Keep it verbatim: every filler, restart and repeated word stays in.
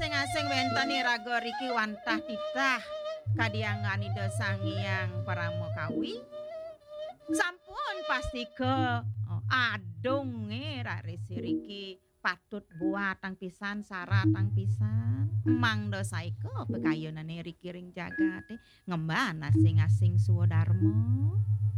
asing-asing wenten iraga riki wantah titah kadiangani Sang Hyang Paramokawi sampun pasti ke oh, adung rarisi riki patut buatang pisan saratang pisan emang dosaiko pekayunane riki ring jagate ngemban asing-asing suwadharma